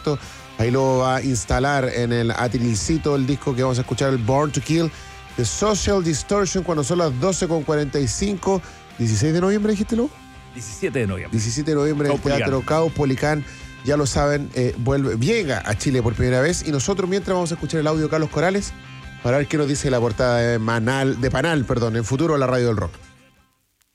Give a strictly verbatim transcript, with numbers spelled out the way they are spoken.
cierto? Ahí lo va a instalar en el atilcito el disco que vamos a escuchar, el Born to Kill, The Social Distortion, cuando son las doce con cuarenta y cinco. ¿dieciséis de noviembre dijiste, Lu? diecisiete de noviembre. diecisiete de noviembre en el Teatro Caupolicán. Ya lo saben, eh, vuelve, llega a Chile por primera vez. Y nosotros mientras vamos a escuchar el audio de Carlos Corales para ver qué nos dice la portada de, Manal, de Panal, perdón, en Futuro la Radio del Rock.